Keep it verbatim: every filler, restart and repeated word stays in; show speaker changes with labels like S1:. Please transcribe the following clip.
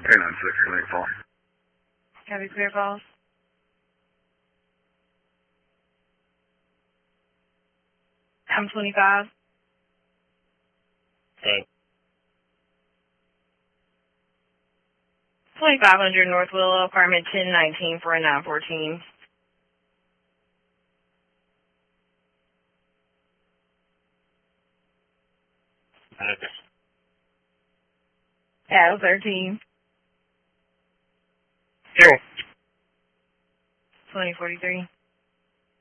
S1: eight nine six, make a call.
S2: Copy, clear calls. I'm twenty-five.
S3: Hey.
S2: twenty-five hundred North Willow, apartment ten nineteen, four nine fourteen.
S3: Okay.
S2: L thirteen.
S3: Sure.
S2: twenty forty-three.